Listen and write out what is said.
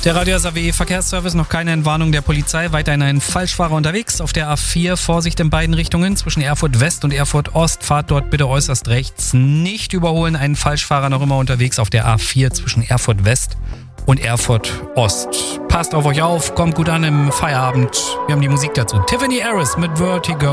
Der Radio SAW Verkehrsservice, noch keine Entwarnung der Polizei. Weiterhin ein Falschfahrer unterwegs auf der A4. Vorsicht in beiden Richtungen zwischen Erfurt West und Erfurt Ost. Fahrt dort bitte äußerst rechts. Nicht überholen, einen Falschfahrer noch immer unterwegs auf der A4 zwischen Erfurt West und Erfurt Ost. Passt auf euch auf, kommt gut an im Feierabend. Wir haben die Musik dazu. Tiffany Harris mit Vertigo.